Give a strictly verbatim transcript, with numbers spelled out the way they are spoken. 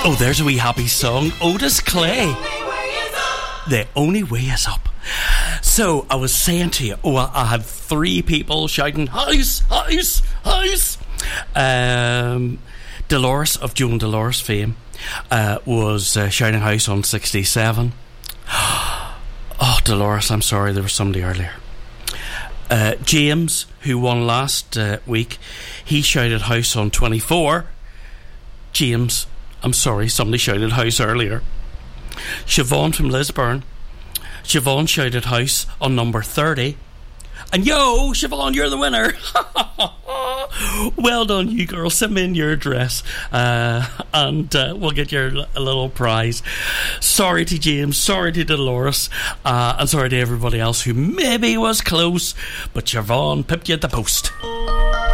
Oh, there's a wee happy song. Otis Clay. The only way is up. So I was saying to you, oh, I had three people shouting house, house, house. Um, Dolores of Joan Dolores fame uh, was uh, shouting house on sixty-seven. Oh, Dolores, I'm sorry, there was somebody earlier. Uh, James, who won last uh, week, he shouted house on twenty-four. James, I'm sorry, somebody shouted house earlier. Siobhan from Lisburn, Siobhan shouted house on number thirty. And yo, Siobhan, you're the winner. Well done, you girl. Send me in your address uh, and uh, we'll get your a little prize. Sorry to James, sorry to Dolores, uh, and sorry to everybody else who maybe was close, but Siobhan pipped you at the post.